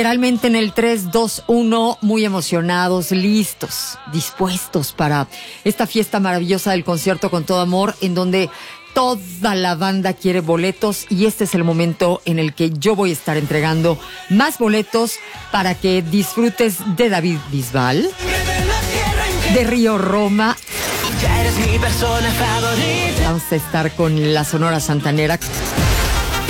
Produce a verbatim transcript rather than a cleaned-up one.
Realmente en el tres, dos, uno, muy emocionados, listos, dispuestos para esta fiesta maravillosa del concierto con todo amor, en donde toda la banda quiere boletos y este es el momento en el que yo voy a estar entregando más boletos para que disfrutes de David Bisbal, de Río Roma. Ya eres mi persona favorita. Vamos a estar con la Sonora Santanera.